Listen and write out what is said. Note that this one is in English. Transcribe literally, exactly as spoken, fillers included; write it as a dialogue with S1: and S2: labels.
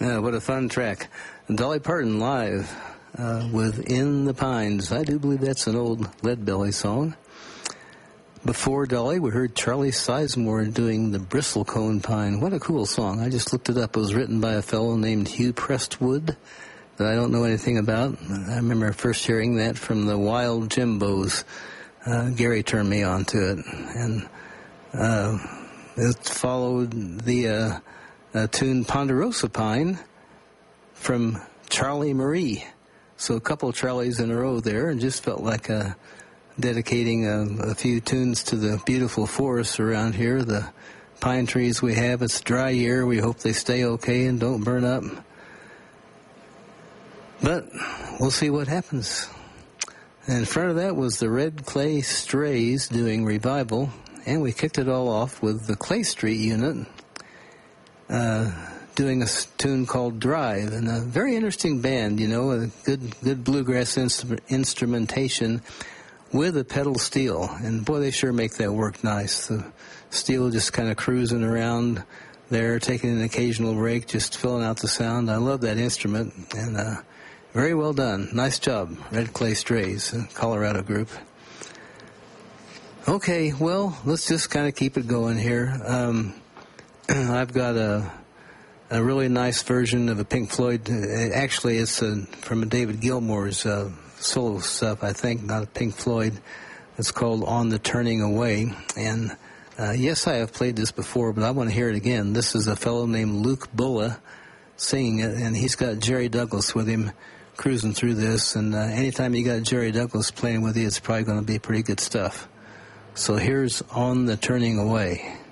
S1: Uh, what a fun track. Dolly Parton live uh, with In the Pines. I do believe that's an old Leadbelly song. Before Dolly, we heard Charlie Sizemore doing the Bristlecone Pine. What a cool song. I just looked it up. It was written by a fellow named Hugh Prestwood that I don't know anything about. I remember first hearing that from the Wild Jimbos. Uh, Gary turned me on to it. And uh, it followed the uh, uh, tune Ponderosa Pine from Charlie Marie. So a couple of Charlies in a row there, and just felt like a dedicating a, a few tunes to the beautiful forests around here, the pine trees we have. It's a dry year. We hope they stay okay and don't burn up. But we'll see what happens. And in front of that was the Red Clay Strays doing Revival, and we kicked it all off with the Clay Street Unit uh, doing a tune called Drive, and a very interesting band, you know, a good good bluegrass instru- instrumentation with a pedal steel. And boy, they sure make that work nice. The steel just kind of cruising around there, taking an occasional break, just filling out the sound. I love that instrument, and uh, very well done. Nice job, Red Clay Strays, a Colorado group. Okay, well, let's just kind of keep it going here. Um, I've got a a really nice version of a Pink Floyd. Actually, it's a, from David Gilmour's uh, solo stuff, I think, not a Pink Floyd. It's called On the Turning Away. And uh, yes, I have played this before, but I want to hear it again. This is a fellow named Luke Bulla singing it, and he's got Jerry Douglas with him cruising through this. And uh, anytime you got Jerry Douglas playing with you, it's probably going to be pretty good stuff. So here's On the Turning Away.